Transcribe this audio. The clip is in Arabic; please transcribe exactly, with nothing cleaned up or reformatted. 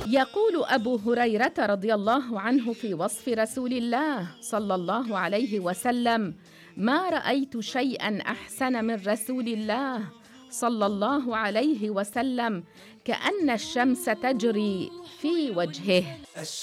يقول أبو هريرة رضي الله عنه في وصف رسول الله صلى الله عليه وسلم: ما رأيت شيئا أحسن من رسول الله صلى الله عليه وسلم كأن الشمس تجري في وجهه.